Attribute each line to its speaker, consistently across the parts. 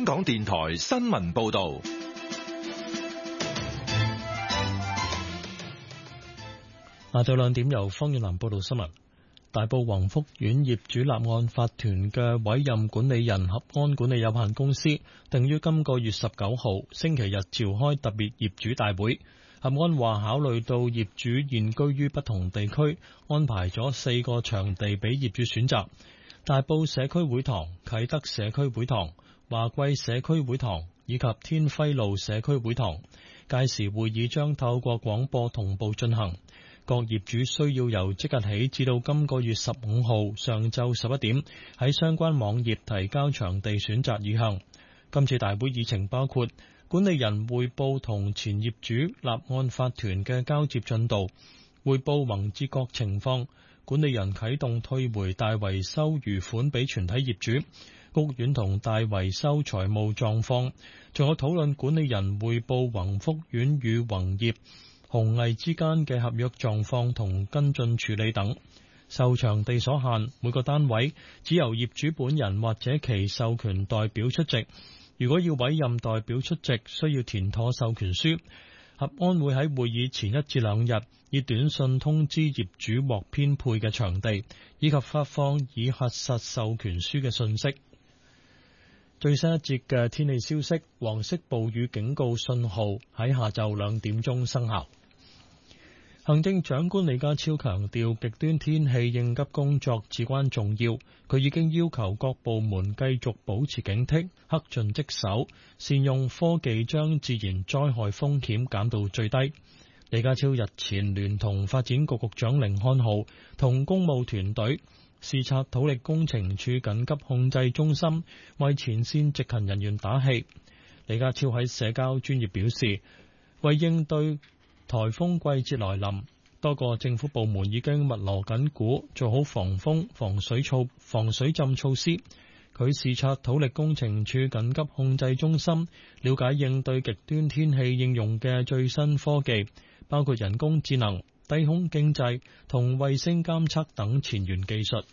Speaker 1: 香港電台新聞報道。
Speaker 2: 下晝2點由方遠南報道新聞。大埔宏福苑業主立案法團嘅委任管理人合安管理有限公司，定於今個月19號星期日召開特別業主大會。合安話考慮到業主現居於不同地區，安排咗4個場地俾業主選擇：大埔社區會堂、啟德社區會堂、華貴社區會堂以及天輝路社區會堂。屆時會議將透過廣播同步進行。各業主需要由即日起至到今個月15號上晝11點喺相關網頁提交場地選擇意向。今次大會議程包括管理人匯報同前業主立案法團嘅交接進度，匯報宏捷閣情況，管理人啟動退回大維修餘款俾全體業主，屋苑同大維修財務狀況，仲有討論管理人匯報宏福苑與宏業紅藝之間嘅合約狀況同跟進處理等。受場地所限，每個單位只由業主本人或者其授權代表出席。如果要委任代表出席，需要填妥授權書。合安會喺會議前1至2日以短信通知業主獲編配嘅場地，以及發放已核實授權書嘅信息。最新一節嘅天氣消息，黃色暴雨警告信號喺下晝2點鐘生效。行政長官李家超強調，極端天氣應急工作至關重要。佢已經要求各部門繼續保持警惕，恪盡職守，善用科技將自然災害風險減到最低。李家超日前聯同發展局局長甯漢豪同公務團隊視察土力工程處緊急控制中心，為前線值勤人員打氣。李家超喺社交專頁表示，為應對颱風季節來臨，多個政府部門已經密鑼緊鼓，做好防風、防水浸措施。佢視察土力工程處緊急控制中心，了解應對極端天氣應用嘅最新科技，包括人工智能、低空經濟同衛星監測等前沿技術。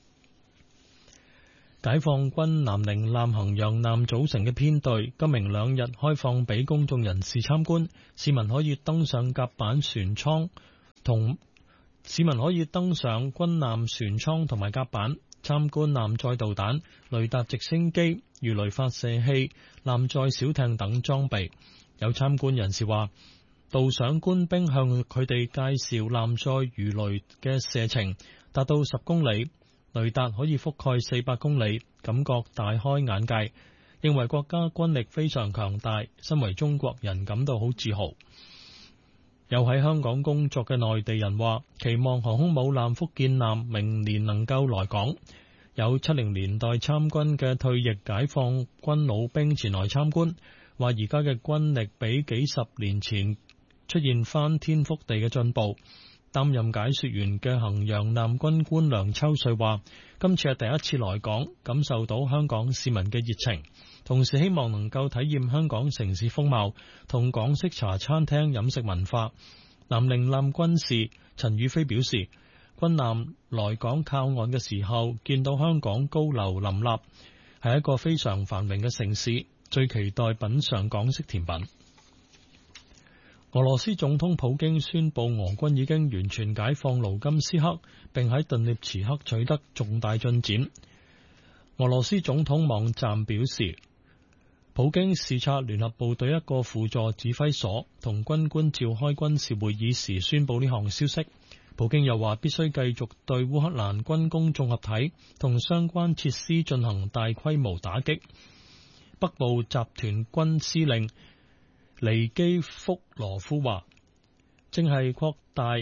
Speaker 2: 解放軍南寧艦衡陽艦組成嘅編隊今明2日開放俾公眾人士參觀，市民可以登上甲板船艙同軍艦船艙同埋甲板參觀艦載導彈、雷達直升機、魚雷發射器、艦載小艇等裝備。有參觀人士話，導賞官兵向佢哋介紹艦載魚雷嘅射程達到10公里。雷達可以覆蓋400公里，感覺大開眼界，認為國家軍力非常強大，身為中國人感到好自豪。有喺香港工作嘅內地人話，期望航空母艦福建艦明年能夠來港。有70年代參軍嘅退役解放軍老兵前來參觀，話而家嘅軍力比幾十年前出現翻天覆地嘅進步。擔任解說員嘅衡陽艦軍官梁秋瑞話，今次係第一次來港，感受到香港市民嘅熱情，同時希望能夠體驗香港城市風貌同港式茶餐廳飲食文化。南寧艦軍士陳宇飛表示，軍艦來港靠岸嘅時候，見到香港高樓林立，係一個非常繁榮嘅城市，最期待品嘗港式甜品。俄羅斯總統普京宣布，俄軍已經完全解放盧甘斯克，並喺頓涅茨克取得重大進展。俄羅斯總統網站表示，普京視察聯合部隊一個輔助指揮所，同軍官召開軍事會議時宣布呢項消息。普京又話，必須繼續對烏克蘭軍工綜合體同相關設施進行大規模打擊。北部集團軍司令尼基福羅夫話，正係努力擴大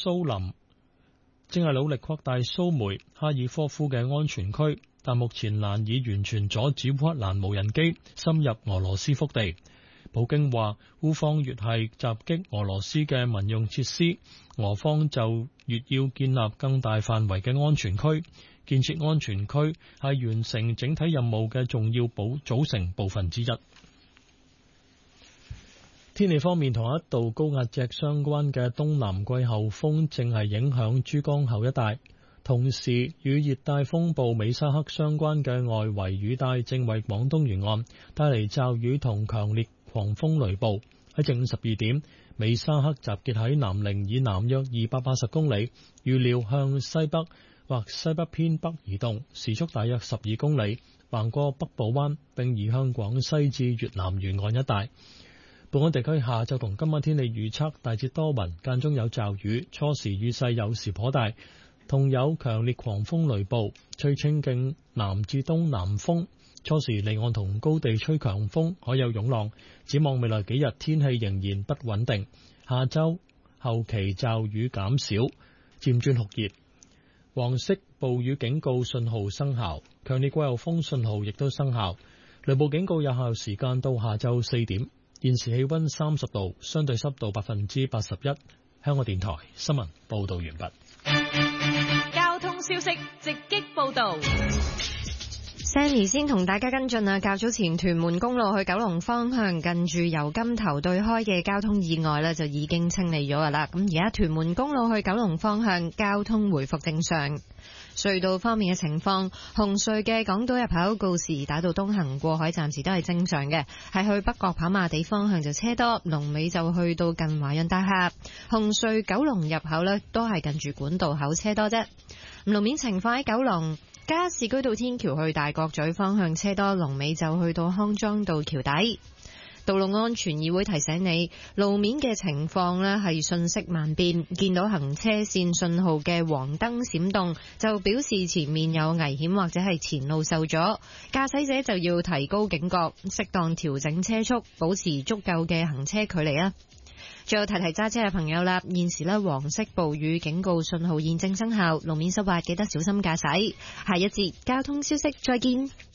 Speaker 2: 蘇梅哈爾科夫嘅安全區，但目前難以完全阻止烏克蘭無人機深入俄羅斯腹地。普京話，烏方越係襲擊俄羅斯嘅民用設施，俄方就越要建立更大範圍嘅安全區。建設安全區係完成整體任務嘅重要組成部分之一。天氣方面，同一道高壓脊相關嘅東南季候風正係影響珠江口一帶。 同時與熱帶風暴美沙克相關嘅外圍雨帶正為廣東沿岸帶嚟驟雨同強烈狂風雷暴。喺正午12點，美沙克集結喺南寧以南約280公里，預料向西北或西北偏北移動，時速大約12公里，橫過北部灣並移向廣西至越南沿岸一帶。本港地區下晝同今晚天氣預測大致多雲，間中有驟雨，初時雨勢有時頗大，同有強烈狂風雷暴，吹清勁南至東南風。初時離岸同高地吹強風，可有湧浪。展望未來幾日天氣仍然不穩定，下週後期驟雨減少，漸轉酷熱。黃色暴雨警告信號生效，強烈季候風信號亦都生效。雷暴警告有效時間到下晝4點。現時氣溫30度，相對濕度81%。香港電台新聞報道完畢。
Speaker 3: 交通消息直擊報道。
Speaker 4: Sammy 先同大家跟進啊，較早前屯門公路去九龍方向近住油金頭對開嘅交通意外呢，就已經清理咗噶啦。咁而家屯門公路去九龍方向交通回復正常。隧道方面嘅情況，紅隧嘅港島入口告士打道東行過海暫時都係正常嘅，係去北角跑馬地方向就車多，龍尾就去到近華潤大廈。紅隧九龍入口呢，都係近住管道口車多啫。路面情況喺九龍加士居道天橋去大角咀方向車多，龍尾就去到康莊道橋底。道路安全議會提醒你，路面嘅情況呢係瞬息萬變，見到行車線信號嘅黃燈閃動，就表示前面有危險或者係前路受阻，駕駛者就要提高警覺，適當調整車速，保持足夠嘅行車距離啊！最後提提揸車嘅朋友啦，現時呢黃色暴雨警告信號現正生效，路面濕滑，記得小心駕駛。下一節交通消息再見。